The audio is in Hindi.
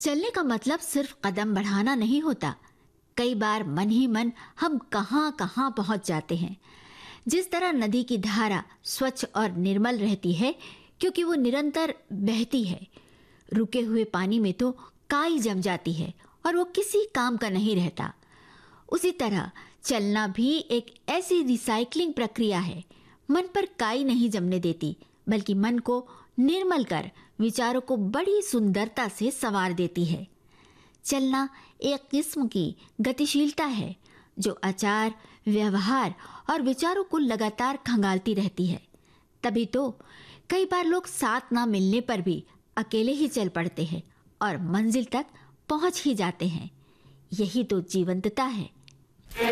चलने का मतलब सिर्फ कदम बढ़ाना नहीं होता। कई बार मन ही मन हम कहाँ कहाँ पहुँच जाते हैं। जिस तरह नदी की धारा स्वच्छ और निर्मल रहती है क्योंकि वो निरंतर बहती है, रुके हुए पानी में तो काई जम जाती है और वो किसी काम का नहीं रहता। उसी तरह चलना भी एक ऐसी रिसाइकलिंग प्रक्रिया है। मन पर काई नहीं जमने देती, बल्कि मन को निर्मल कर विचारों को बड़ी सुंदरता से संवार देती है। चलना एक किस्म की गतिशीलता है जो आचार, व्यवहार और विचारों को लगातार खंगालती रहती है। तभी तो कई बार लोग साथ ना मिलने पर भी अकेले ही चल पड़ते हैं और मंजिल तक पहुंच ही जाते हैं। यही तो जीवंतता है।